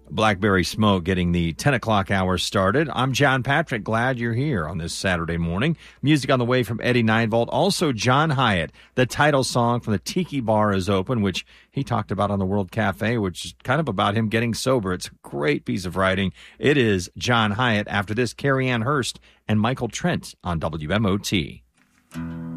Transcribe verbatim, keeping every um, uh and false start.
Blackberry Smoke getting the ten o'clock hour started. I'm John Patrick. Glad you're here on this Saturday morning. Music on the way from Eddie Ninevolt. Also, John Hiatt. The title song from the Tiki Bar is Open, which he talked about on the World Cafe, which is kind of about him getting sober. It's a great piece of writing. It is John Hiatt. After this, Carrie Ann Hurst and Michael Trent on W M O T.